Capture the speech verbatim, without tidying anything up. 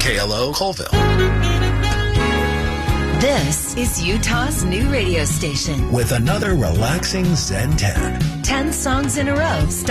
K L O Colville. This is Utah's new radio station with another relaxing Zen ten. ten songs in a row.